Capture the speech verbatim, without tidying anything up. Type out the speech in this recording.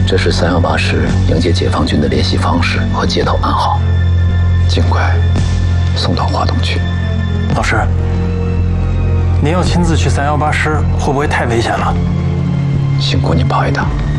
这是三幺八师迎接解放军的联系方式和接头暗号，尽快送到华东去。 老师，您要亲自去三幺八师，会不会太危险了？ 辛苦你跑一趟。